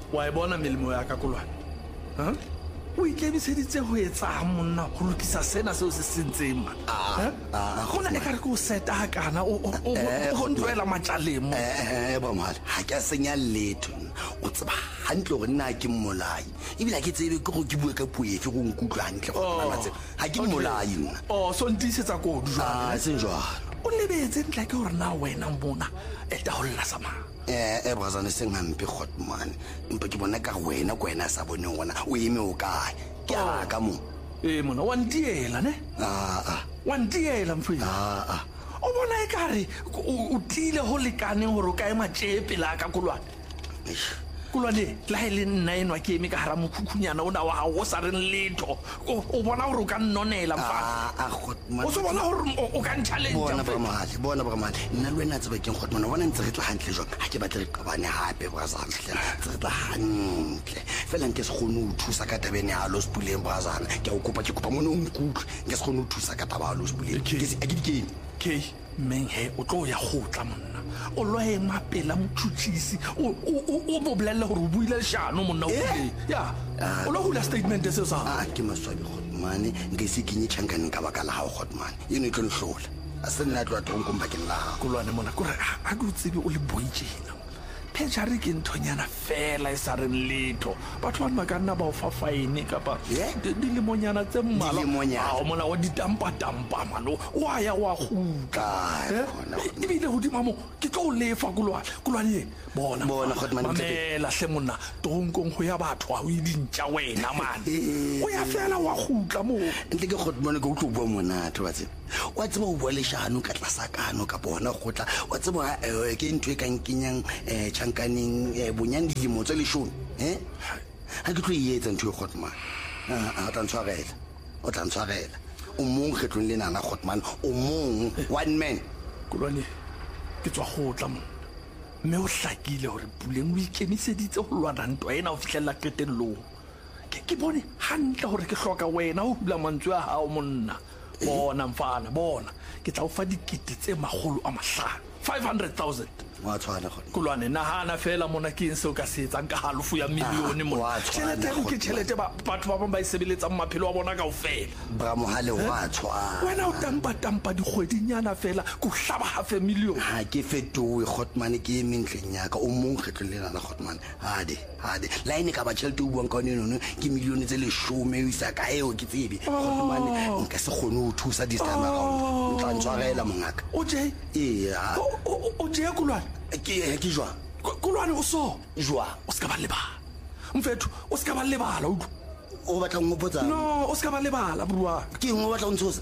wa e bona melemo ya ka Kolwane o ikemiseditse go etsang monna go lokisa sena seo se sentseng man gona e ka re ke o seta kana o ntwela matlalemo ba mohale ha ke a senya letho o tseba hantle gore nna ke mmolai ebile ke tsebe ke go ke bue ka puefe go nkutlwa hantle go matse ha ke mmolai nna so ntisetsa kodu jwale se njalo o lebetse ntla ke gore na wena mona e ta go lla sama brazane seng hampe Godman empa ke bona ka wena sa boneng gona o eme o kae ke a ka mo mona wa ntiela ne wa ntiela mfethu o bona e kare o tlile go lekaneng gore o ka ema tšepe la ka Kolwane la ile nna enwa ke eme ka hara mokhukhunyana ona wa o sa reng letho o bona gore o ka nnonela mfana Godman o se bona gore o ka nchallenge bona ba mahale nna le wena tsebe ke Godman bona ntse re tla hantle jwa ha ke batle re qabane hape brazana hle tse tla hantle fela nke se gone o thusa ka tabene ya lo spuleng brazana ke o kopa mona o nkutlwe nke se gone o thusa ka taba ya lo spuleng ke se a ke dikeng ke menghe o tlo ya gotla monna o lo e mapela mothutsisi o bo bolella gore o buile leshano monna o ya o lo hula statement se sa ke maswabi Godman nke se kenye chankane ka baka la ha Godman yeno e tlo nhlola a se nna tlo tlo nkomba ke nna Kolwane mona gore a go tsebe o le boitjena pejare ke nthonyana fela e sa reng letho batho ba ka nna ba o fa fine kapa dilemonyana tse mmala mona wa ditampa mano wa ya wa gutla ebile hodima mo ke tlo lefa Kolwane bona Godman mamela hle monna tonkong go ya batho a o idintja wena man o ya fela wa gutla mo ntle ke Godman go tlo bua monate wa tseba wa tseba o bua leshano ka tlasakano ka bona gotla wa tseba ke ntwe ka nkenyang chankaneng bonyane dilemo tse leshome ha ke tlo ietsa ntwe Godman a tla ntshwarela o mong kgetlong le nana Godman o mong one man Kolwane ke tswa gotla mo mme o hlakile gore puleng o ikemiseditse go lwana ntwa ena o fitlhella qetellong ke bone hantle gore ke hloka wena o hula mantswe a hao monna bona mfana bona ke tla o fa dikete tse 500,000 wa tshwana Kolwane nahana fela mona ke eng seo ka se etsang ka halofo ya milione mona tšhelete batho ba bang ba isebeletsa maphelo a bona kaofela bra mohale wa tshwana wena o tampa dikgwedinyana fela ko hlaba half a million ha ke fetowe Godman ke mentleng ya ka o mong kgetlo le nana Godman hade line ka ba tšhelete o buang ka yone ke milione tse 10 o isa ka eo ke tsebe Godman nka se gone o thusa this time around o tla ntshwarela mongaka o je o je Kolwane ke jwa Kolwane o so jwa o ska ba lebala mfethu o ska ba lebala o batla ngopotsa no o ska ba lebala bua ke ngo batla ntsosa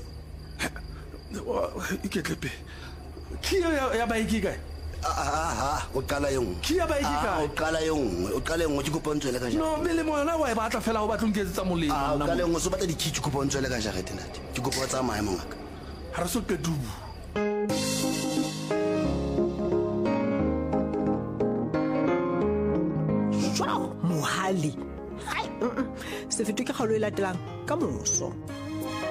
iketlepe kia ya baiki kae o qala yong kia baiki kae o qala yong ke kopontswe le ka jara no mele mona wa e batla fela o batla nketsetsa molemo o qala yong so batla dikitse kopontswe le ka jara tenate ke kopotsa maemo ngaka ha re so kedubu mohale se fetwe ke kgalo e latelang ka moso